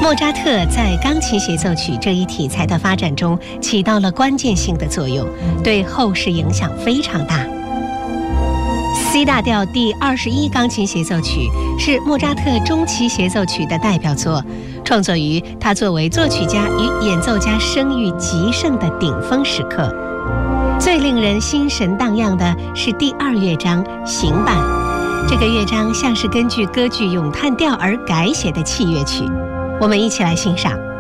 莫扎特在钢琴协奏曲这一题材的发展中起到了关键性的作用，对后世影响非常大。C 大调第21钢琴协奏曲是莫扎特中期协奏曲的代表作，创作于他作为作曲家与演奏家声誉极盛的顶峰时刻。最令人心神荡漾的是第2乐章行板，这个乐章像是根据歌剧咏叹调而改写的器乐曲。我们一起来欣赏。